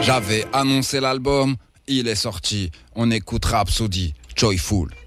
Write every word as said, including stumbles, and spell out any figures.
J'avais annoncé l'album, il est sorti. On écoute Rhapsody, Joyful.